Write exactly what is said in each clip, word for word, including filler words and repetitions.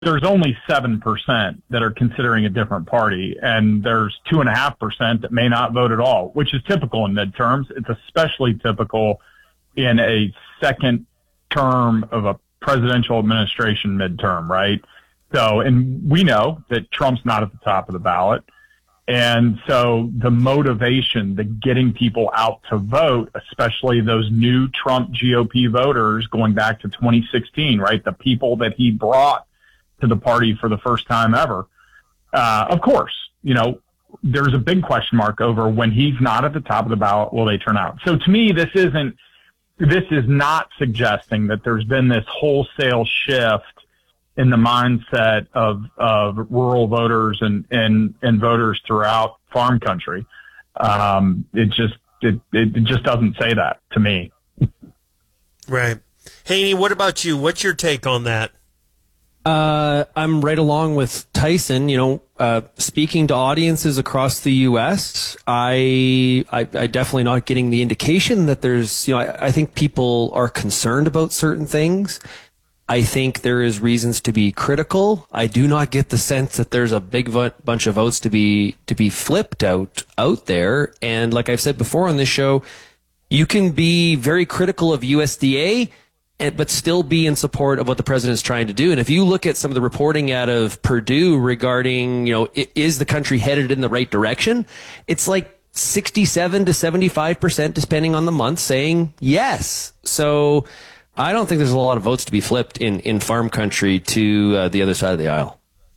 there's only seven percent that are considering a different party, and there's two point five percent that may not vote at all, which is typical in midterms. It's especially typical in a second term of a presidential administration midterm, right? So, and we know that Trump's not at the top of the ballot. And so the motivation, the getting people out to vote, especially those new Trump G O P voters going back to twenty sixteen, right? The people that he brought to the party for the first time ever. Uh, of course, you know, there's a big question mark over when he's not at the top of the ballot, will they turn out? So to me, this isn't, this is not suggesting that there's been this wholesale shift in the mindset of, of rural voters and, and, and voters throughout farm country. Um, it just, it, it just doesn't say that to me. Right. Haney, what about you? What's your take on that? Uh, I'm right along with Tyson. You know, uh, speaking to audiences across the U S, I, I, I definitely not getting the indication that there's, you know, I, I think people are concerned about certain things. I think there is reasons to be critical. I do not get the sense that there's a big vo- bunch of votes to be to be flipped out out there. And like I've said before on this show, you can be very critical of U S D A, and, but still be in support of what the president is trying to do. And if you look at some of the reporting out of Purdue regarding, you know, is the country headed in the right direction? It's like sixty-seven to seventy-five percent, depending on the month, saying yes. So I don't think there's a lot of votes to be flipped in, in farm country to uh, the other side of the aisle.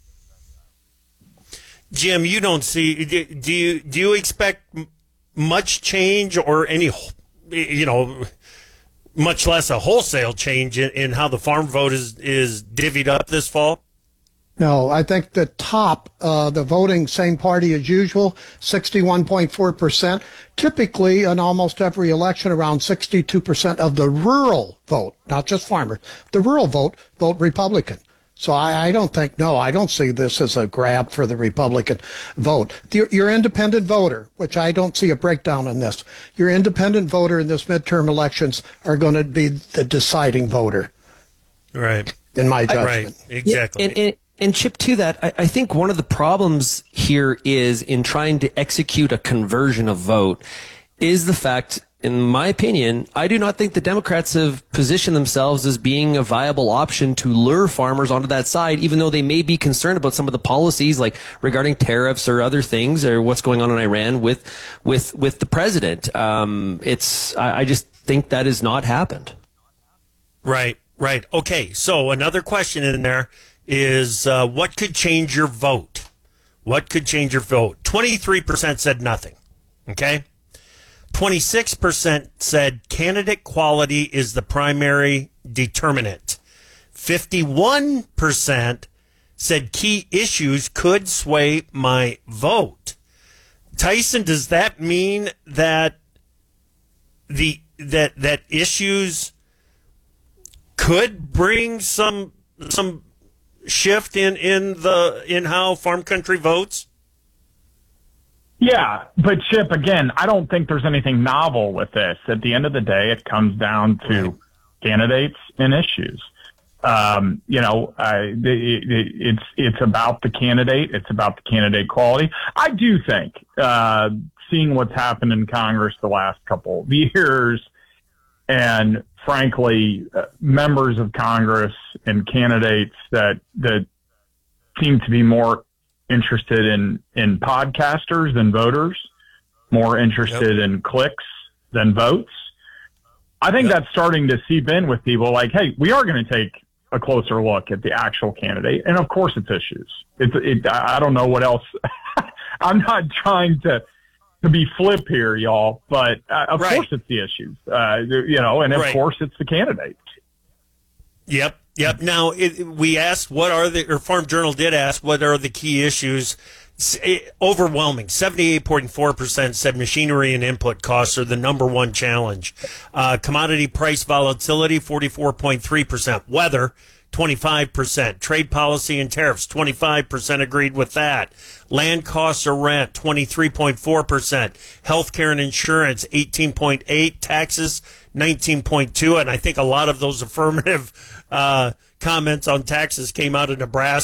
Jim, you don't see, do you, do you expect much change or any, you know, much less a wholesale change in, in how the farm vote is, is divvied up this fall? No, I think the top, uh, the voting same party as usual, sixty-one point four percent. Typically, in almost every election, around sixty-two percent of the rural vote, not just farmers, the rural vote, vote Republican. So I, I don't think, no, I don't see this as a grab for the Republican vote. The, your independent voter, which I don't see a breakdown in this, your independent voter in this midterm elections are going to be the deciding voter. Right. In my judgment. Right, exactly. Yeah, and, and, And Chip, to that, I, I think one of the problems here is in trying to execute a conversion of vote is the fact, in my opinion, I do not think the Democrats have positioned themselves as being a viable option to lure farmers onto that side, even though they may be concerned about some of the policies like regarding tariffs or other things or what's going on in Iran with with with the president. Um, it's I, I just think that has not happened. Right, right. Okay, so another question in there is uh, what could change your vote? What could change your vote? twenty-three percent said nothing, okay? twenty-six percent said candidate quality is the primary determinant. fifty-one percent said key issues could sway my vote. Tyson, does that mean that the that that issues could bring some some shift in, in the in how farm country votes? Yeah, but Chip, again, I don't think there's anything novel with this. At the end of the day, it comes down to candidates and issues. Um, you know, I, it, it, it's it's about the candidate. It's about the candidate quality. I do think, uh, seeing what's happened in Congress the last couple of years, and frankly, uh, members of Congress and candidates that that seem to be more interested in, in podcasters than voters, more interested yep. in clicks than votes. I think yep. that's starting to seep in with people like, hey, we are going to take a closer look at the actual candidate. And of course it's issues. It's, it, I don't know what else. I'm not trying to, to be flip here, y'all, but uh, of right. course it's the issues, uh, you know, and of right. course it's the candidate. Yep. Yep. Now, it, we asked what are the, or Farm Journal did ask, what are the key issues? Overwhelming. seventy-eight point four percent said machinery and input costs are the number one challenge. Uh, commodity price volatility, forty-four point three percent. Weather, twenty-five percent. Trade policy and tariffs, twenty-five percent agreed with that. Land costs or rent, twenty-three point four percent. Healthcare and insurance, eighteen point eight. Taxes, nineteen point two. And I think a lot of those affirmative uh, comments on taxes came out of Nebraska.